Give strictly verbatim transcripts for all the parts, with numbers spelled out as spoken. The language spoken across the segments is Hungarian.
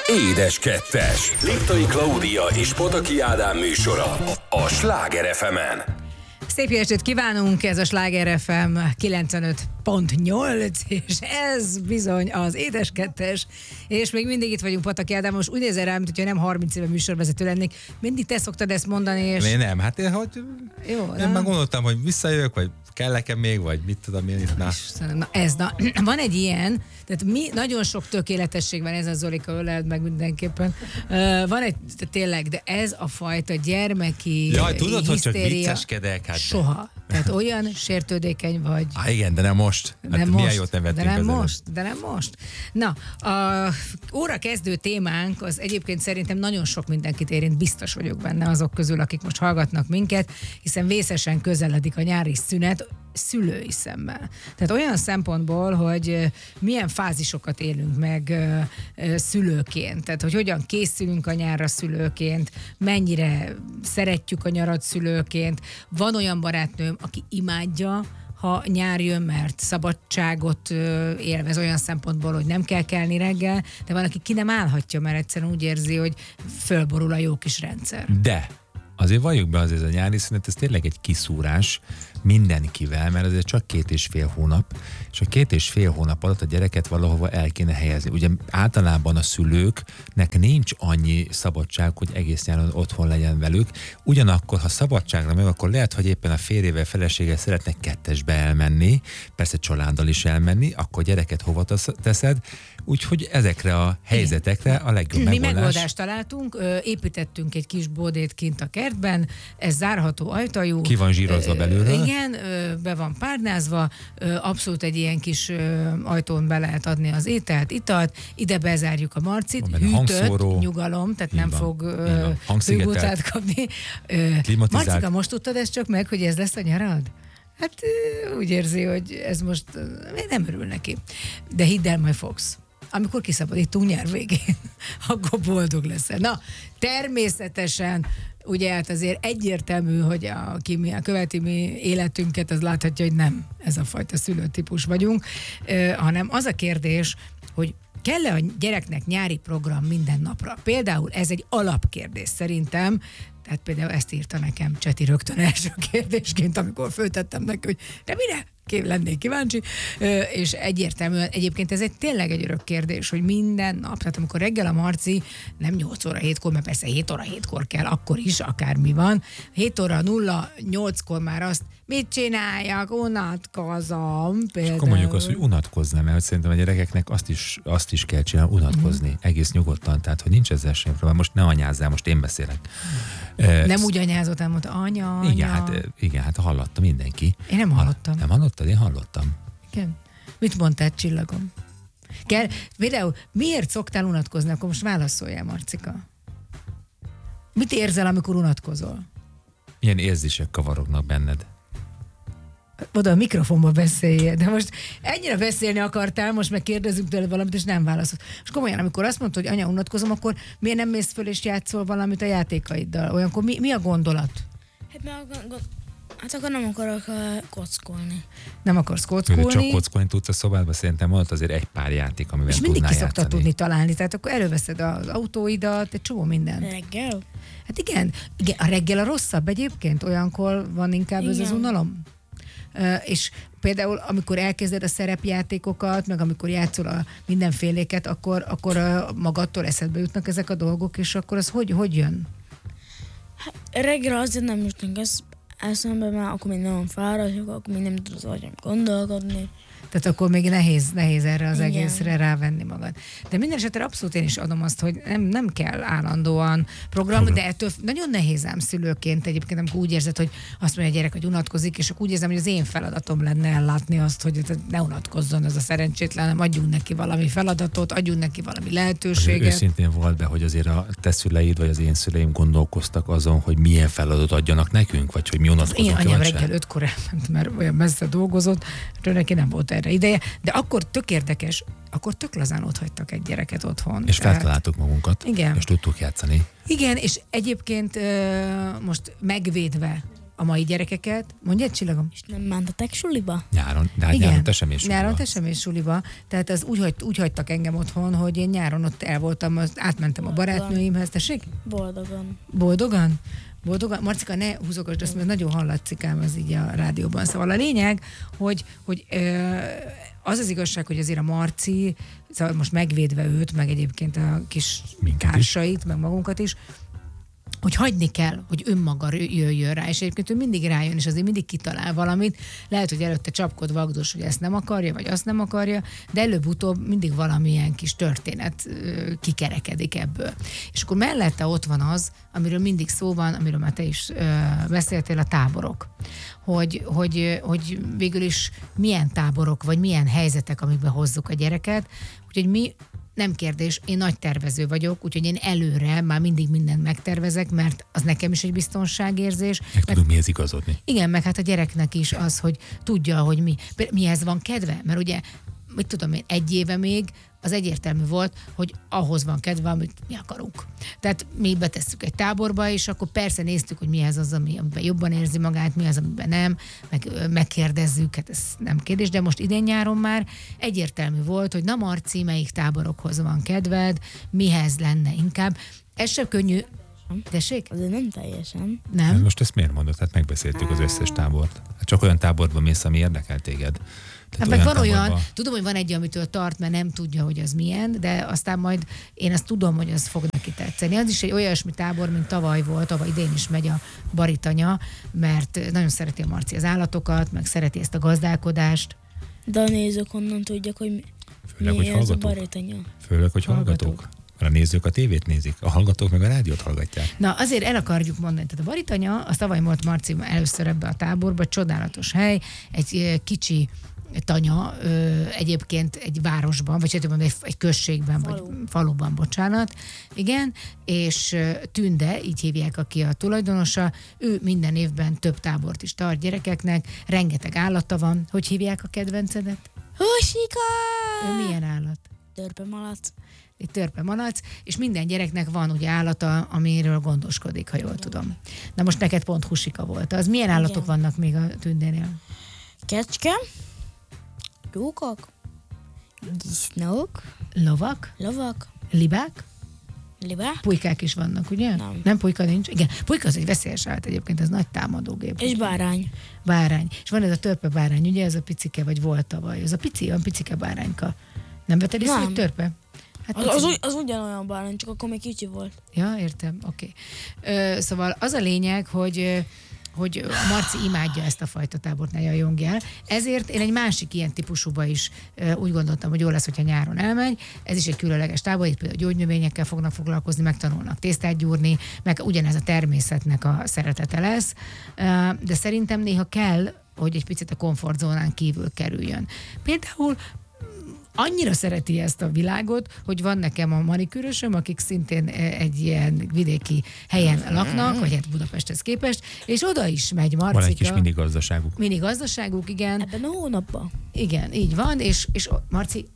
Édes Kettes. Liptai Klaudia és Pataki Ádám műsora a Sláger ef emen. Szép jó estét kívánunk, ez a Sláger ef em kilencvenöt pont nyolc, és ez bizony az Édes Kettes, és még mindig itt vagyunk Pataki Ádám, most úgy nézel rám, mintha nem harminc éve műsorvezető lennék, mindig te szoktad ezt mondani, és... Én nem, hát én, hogy jó, én már gondoltam, hogy visszajövök, vagy kell-e még, vagy mit tudom én itt. Na. Na ez, na, van egy ilyen, tehát mi, nagyon sok tökéletesség van, ez a Zolika öleld meg mindenképpen. Uh, van egy, tényleg, de ez a fajta gyermeki Jaj, tudod, hogy csak hisztéria, vicceskedek? Hát soha. Tehát olyan sértődékeny vagy. Há, igen, de nem most. Nem hát most, milyen jót nem vettünk de nem ezen. most, de nem most. Na, a óra kezdő témánk az egyébként szerintem nagyon sok mindenkit érint, biztos vagyok benne azok közül, akik most hallgatnak minket, hiszen vészesen közeledik a nyári szünet, szülői szemmel. Tehát olyan szempontból, hogy milyen fázisokat élünk meg szülőként, tehát hogy hogyan készülünk a nyárra szülőként, mennyire szeretjük a nyarat szülőként. Van olyan barátnőm, aki imádja, ha nyár jön, mert szabadságot élvez olyan szempontból, hogy nem kell kelni reggel, de van, aki ki nem állhatja, mert egyszerűen úgy érzi, hogy fölborul a jó kis rendszer. De azért valljuk be, azért a nyári szünet, ez tényleg egy kiszúrás mindenkivel, mert azért csak két és fél hónap, és a két és fél hónap alatt a gyereket valahova el kéne helyezni. Ugye általában a szülőknek nincs annyi szabadság, hogy egész nyáron otthon legyen velük. Ugyanakkor, ha szabadságra meg, akkor lehet, hogy éppen a férjével, feleséggel szeretnek kettesbe elmenni, persze családdal is elmenni, akkor gyereket hova teszed, úgyhogy ezekre a helyzetekre a legjobb Mi megoldás. megoldást találtunk, építettünk egy kis bódét kint a kertben, ez zárható ajtajú. Ki van zsírozva belőle? Igen, be van párnázva, abszolút egy ilyen kis ajtón be lehet adni az ételt, italt, ide bezárjuk a Marcit, hűtött, hangszóró, nyugalom, tehát nem van, fog hőgutát kapni. Marcika, most tudtad ezt csak meg, hogy ez lesz a nyarad? Hát úgy érzi, hogy ez most nem örül neki. De hidd el, majd fogsz. Amikor kiszabadítunk nyár végén, akkor boldog leszel. Na, természetesen, ugye hát azért egyértelmű, hogy a, aki mi, a követi mi életünket, az láthatja, hogy nem ez a fajta szülőtípus vagyunk, ö, hanem az a kérdés, hogy kell-e a gyereknek nyári program minden napra? Például ez egy alapkérdés szerintem, tehát például ezt írta nekem Cseti rögtön első kérdésként, amikor föltettem neki, hogy de mire? Lennék kíváncsi, és egyértelműen egyébként ez egy tényleg egy örök kérdés, hogy minden nap, tehát amikor reggel a Marci nem nyolc óra hétkor, mert persze hét óra hétkor kell, akkor is, akármi van, hét óra nulla nyolckor már azt, mit csináljak, unatkozom például. És akkor mondjuk azt, hogy unatkozni, mert szerintem a gyerekeknek azt is, azt is kell csinálni, unatkozni, mm. egész nyugodtan, tehát hogy nincs ezzel sem probléma, most ne anyázzál, most én beszélek. Nem úgy anyázott, nem mondta, anya, anya. Igen, hát, igen, hát hallotta mindenki. Én nem hallottam. Nem hallottad? Én hallottam. Igen. Mit mondtál, csillagom? Kell, például miért szoktál unatkozni? Akkor most válaszoljál, Marcika. Mit érzel, amikor unatkozol? Milyen érzések kavarognak benned? Oda a mikrofonba beszéljél, de most ennyire beszélni akartál, most meg kérdezünk tőled valamit, és nem válaszol. És komolyan, amikor azt mondod, hogy anya, unatkozom, akkor miért nem mész föl és játszol valamit a játékaiddal? Olyankor mi, mi a gondolat? Hát, mert, hát akkor nem akarok uh, kockolni. Nem akarsz kockolni? Csak kockolni tudsz a szobádba, szerintem volt azért egy pár játék, amivel és tudnál mindig ki játszani. szoktad tudni találni, tehát akkor előveszed az autóidat, egy csomó mindent. Reggel? Hát igen, igen, a reggel a rosszabb egyébként, olyankor van inkább igen. Ez az unalom. Uh, és például, amikor elkezded a szerepjátékokat, meg amikor játszol a mindenféléket, akkor, akkor uh, magadtól eszedbe jutnak ezek a dolgok, és akkor az hogy, hogy jön? Hát, reggel azért nem jutnak ez eszembe, mert akkor még nagyon fáradok, akkor még nem tudod az agyam gondolkodni. Tehát akkor még nehéz, nehéz erre az igen. egészre rávenni magad. De minden esetre abszolút én is adom azt, hogy nem, nem kell állandóan program, de ettől nagyon nehéz ám szülőként egyébként, amikor úgy érzed, hogy azt mondja a gyerek, hogy unatkozik, és akkor úgy érzem, hogy az én feladatom lenne ellátni azt, hogy ne unatkozzon ez a szerencsétlen, hanem adjunk neki valami feladatot, adjunk neki valami lehetőséget. Őszintén volt be, hogy azért a te szüleid, vagy az én szüleim gondolkoztak azon, hogy milyen feladatot adjanak nekünk, vagy hogy mi unatkozunk. Én anyám reggel ötkor elment, mert olyan messze dolgozott, hogy neki nem volt erre ideje, de akkor tök érdekes, akkor tök lazán ott hagytak egy gyereket otthon. És feltaláltuk magunkat, igen. És tudtuk játszani. Igen, és egyébként most megvédve a mai gyerekeket, mondjad Csillagom? És nem mentetek suliba? Nyáron, de hát igen, nyáron te sem és suliba. Nyáron te sem és suliba. Tehát az úgy, hagy, úgy hagytak engem otthon, hogy én nyáron ott el voltam, az, átmentem a barátnőimhez. Tessék? Boldogan. Boldogan? Boldogan? Marcika, ne húzogosd azt, mert nagyon hallatszikám az így a rádióban. Szóval a lényeg, hogy, hogy ö, az az igazság, hogy azért a Marci, szóval most megvédve őt, meg egyébként a kis Minket társait, is. Meg magunkat is, hogy hagyni kell, hogy önmaga jöjjön rá, és egyébként ő mindig rájön, és azért mindig kitalál valamit. Lehet, hogy előtte csapkod vagdos, hogy ezt nem akarja, vagy azt nem akarja, de előbb-utóbb mindig valamilyen kis történet kikerekedik ebből. És akkor mellette ott van az, amiről mindig szó van, amiről már te is beszéltél, a táborok. Hogy, hogy, hogy végül is milyen táborok, vagy milyen helyzetek, amikben hozzuk a gyereket. Úgyhogy mi nem kérdés, én nagy tervező vagyok, úgyhogy én előre már mindig mindent megtervezek, mert az nekem is egy biztonságérzés. Meg tudunk mihez igazodni. Igen, meg hát a gyereknek is az, hogy tudja, hogy mi, mihez van kedve, mert ugye, mit tudom én, egy éve még az egyértelmű volt, hogy ahhoz van kedve, amit mi akarunk. Tehát mi betesszük egy táborba, és akkor persze néztük, hogy mi ez az, ami, amiben jobban érzi magát, mi az, amiben nem, meg megkérdezzük, hát ez nem kérdés, de most idén nyáron már egyértelmű volt, hogy na Marci, melyik táborokhoz van kedved, mihez lenne inkább. Ez sem könnyű. Tessék? Azért nem teljesen. Nem? Most ezt miért mondod? Hát megbeszéltük az összes tábort. Hát csak olyan táborban mész, ami érdekel téged. Hát meg van olyan, tudom, hogy van egy, amitől tart, mert nem tudja, hogy az milyen, de aztán majd én azt tudom, hogy az fog neki tetszeni. Az is egy olyasmi tábor, mint tavaly volt, tavaly idén is megy a Baritanya, mert nagyon szereti a Marci az állatokat, meg szereti ezt a gazdálkodást. De a nézők onnan tudják, hogy mi, Főleg, mi hogy ez a hallgatók. Baritanya. Főleg, hogy hallgatók. hallgatók. A nézők a tévét nézik, a hallgatók meg a rádiót hallgatják. Na, azért el akarjuk mondani, tehát a Baritanya, az tavaly volt Marci először ebbe a táborba, csodálatos hely, egy kicsi tanya, ö, egyébként egy városban, vagy egy, egy községben, Falu. vagy faluban, bocsánat, igen, és Tünde, így hívják, aki a tulajdonosa, ő minden évben több tábort is tart gyerekeknek, rengeteg állata van. Hogy hívják a kedvencedet? Húsika! Ő milyen állat? Törpemalac. Egy törpemalac, és minden gyereknek van ugye állata, amiről gondoskodik, ha jól Igen. tudom. Na most neked pont husika volt. Az milyen állatok Igen. vannak még a Tündénél? Kecske, tyúkok, disznók, Lovak? lovak, Libák? libák. Pulykák is vannak, ugye? Nem. Nem pulyka nincs? Igen. Pulyka az egy veszélyes állat egyébként, ez nagy támadógép. És bárány. Bárány. És van ez a törpe bárány, ugye? Ez a picike, vagy volt tavaly. Ez a pici, olyan picike bárányka. Nem vetted észre, hogy törpe? Hát az, az, ugy, az ugyanolyan bárány, csak akkor még kicsi volt. Ja, értem, oké. Okay. Szóval az a lényeg, hogy hogy Marci imádja ezt a fajta tábort, ne jajongjál. Ezért én egy másik ilyen típusúba is úgy gondoltam, hogy jó lesz, hogyha nyáron elmegy. Ez is egy különleges tábor, itt például gyógynövényekkel fognak foglalkozni, megtanulnak tésztát gyúrni, meg ugyanez a természetnek a szeretete lesz. De szerintem néha kell, hogy egy picit a komfortzónán kívül kerüljön. Például annyira szereti ezt a világot, hogy van nekem a manikűrösöm, akik szintén egy ilyen vidéki helyen laknak, vagy hát Budapesthez képest, és oda is megy Marcika. Van egy kis mini gazdaságuk. Mini gazdaságuk, igen. Ebben a hónapban. Igen, így van, és, és Marci,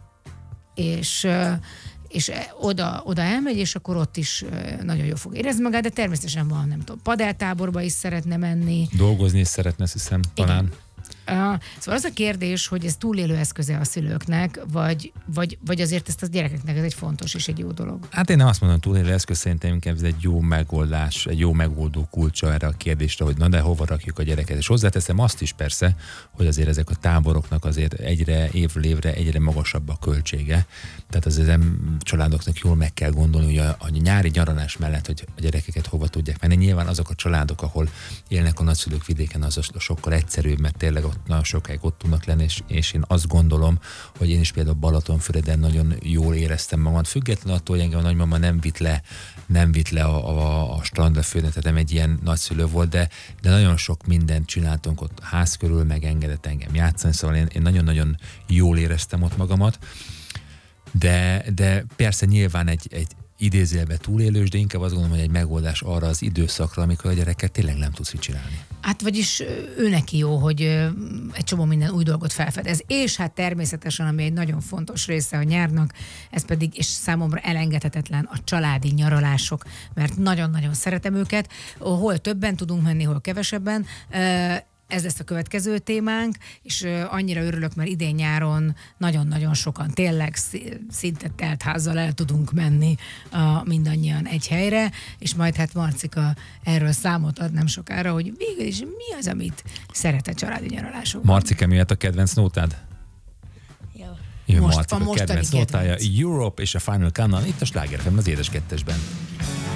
és, és oda, oda elmegy, és akkor ott is nagyon jól fog érezni magát, de természetesen van, nem tudom, padeltáborba is szeretne menni. Dolgozni is szeretne, azt hiszem, talán. Igen. Uh, szóval az a kérdés, hogy ez túlélő eszköze a szülőknek, vagy, vagy, vagy azért ezt a gyerekeknek ez egy fontos és egy jó dolog? Hát én nem azt mondom, túlélő eszköz, szerintem inkább ez egy jó megoldás, egy jó megoldó kulcsa erre a kérdésre, hogy na de hova rakjuk a gyereket. És hozzáteszem azt is persze, hogy azért ezek a táboroknak azért egyre évről évre egyre magasabb a költsége. Tehát az ezen családoknak jól meg kell gondolni, hogy a, a nyári nyaralás mellett, hogy a gyerekeket hova tudják menni. Nyilván azok a családok, ahol élnek a nagyszülők vidéken, az sokkal egyszerűbb, mert tényleg ott nagyon sokáig ott tudnak lenni, és, és én azt gondolom, hogy én is például Balatonfüreden nagyon jól éreztem magam. Függetlenül attól, hogy engem a nagymama nem vitt le, nem vitt le a, a, a strandra főzni, tehát nem egy ilyen nagyszülő volt, de, de nagyon sok mindent csináltunk ott ház körül, meg engedett engem játszani, szóval én, én nagyon-nagyon jól éreztem ott magamat, de, de persze nyilván egy, egy idézőjelben túlélős, de inkább azt gondolom, hogy egy megoldás arra az időszakra, amikor a gyerekkel tényleg nem tudsz mit csinálni. Hát vagyis ő neki jó, hogy egy csomó minden új dolgot felfedez. És hát természetesen, ami egy nagyon fontos része a nyárnak, ez pedig, és számomra elengedhetetlen, a családi nyaralások, mert nagyon-nagyon szeretem őket. Hol többen tudunk menni, hol kevesebben. Ez lesz a következő témánk, és annyira örülök, mert idén nyáron nagyon-nagyon sokan tényleg szinte telt házzal el tudunk menni a, mindannyian egy helyre, és majd hát Marcika erről számot ad nem sokára, hogy végül is mi az, amit szeret a családi nyaralásokban. Marcika, mi a kedvenc nótád? Jó. Jön Most Marcika a mostani kedvenc nótája, kedvenc. Europe és a Final Countdown, itt a Sláger ef em az Édes Kettesben.